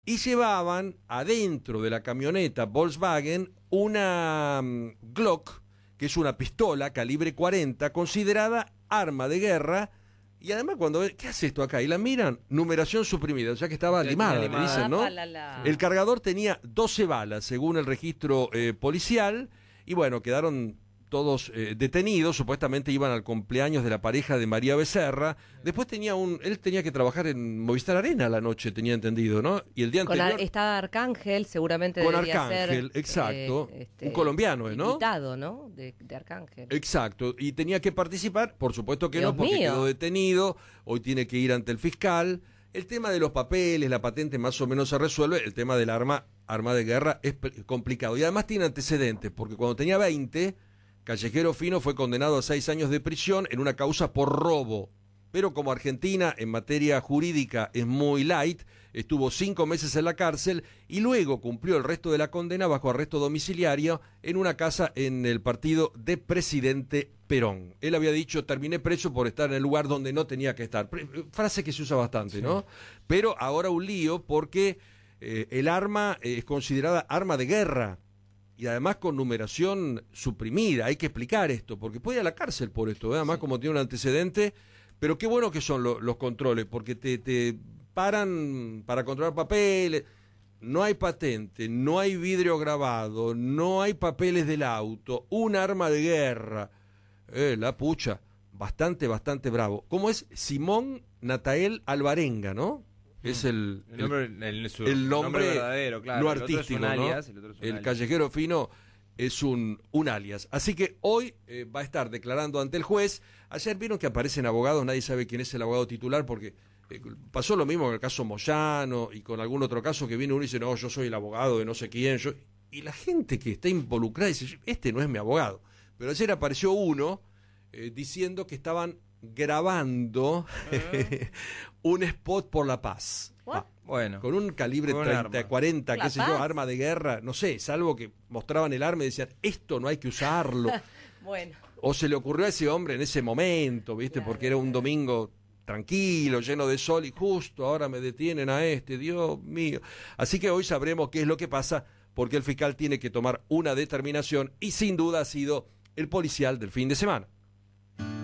y llevaban adentro de la camioneta Volkswagen una Glock, que es una pistola calibre 40, considerada arma de guerra. Y además cuando ven, ¿qué hace esto acá? Y la miran, numeración suprimida, o sea que estaba limada, le dicen, ¿no? El cargador tenía 12 balas, según el registro policial, y bueno, quedaron todos detenidos, supuestamente iban al cumpleaños de la pareja de María Becerra. Después él tenía que trabajar en Movistar Arena a la noche, tenía entendido, ¿no? Y el día anterior... Estaba Arcángel, seguramente con debería Arcángel, ser... exacto, un colombiano, ¿no? Invitado, ¿no? De Arcángel. Exacto, y tenía que participar, por supuesto que Dios no, porque mío. quedó detenido, hoy tiene que ir ante el fiscal. El tema de los papeles, la patente más o menos se resuelve, el tema del arma de guerra es complicado. Y además tiene antecedentes, porque cuando tenía 20... Callejero Fino fue condenado a 6 años de prisión en una causa por robo. Pero como Argentina en materia jurídica es muy light, estuvo 5 meses en la cárcel y luego cumplió el resto de la condena bajo arresto domiciliario en una casa en el partido de Presidente Perón. Él había dicho, terminé preso por estar en el lugar donde no tenía que estar. Frase que se usa bastante, sí, ¿no? Pero ahora un lío porque el arma es considerada arma de guerra. Y además con numeración suprimida, hay que explicar esto, porque puede ir a la cárcel por esto, además sí, como tiene un antecedente, pero qué bueno que son los controles, porque te paran para controlar papeles, no hay patente, no hay vidrio grabado, no hay papeles del auto, un arma de guerra, la pucha, bastante bravo. ¿Cómo es? Simón Natael Alvarenga, ¿no? Es el nombre verdadero, claro. No artístico, ¿no? Alias, el Callejero Fino es un alias. Así que hoy va a estar declarando ante el juez. Ayer vieron que aparecen abogados, nadie sabe quién es el abogado titular, porque pasó lo mismo en el caso Moyano y con algún otro caso que viene uno y dice, no, yo soy el abogado de no sé quién. Y la gente que está involucrada dice, este no es mi abogado. Pero ayer apareció uno diciendo que estaban grabando un spot por la paz. Bueno, con un calibre 30, 40, qué sé yo, arma de guerra, no sé, salvo que mostraban el arma y decían, esto no hay que usarlo. Bueno. O se le ocurrió a ese hombre en ese momento, ¿viste? Claro, porque era un domingo tranquilo, lleno de sol, y justo ahora me detienen a Dios mío. Así que hoy sabremos qué es lo que pasa, porque el fiscal tiene que tomar una determinación, y sin duda ha sido el policial del fin de semana.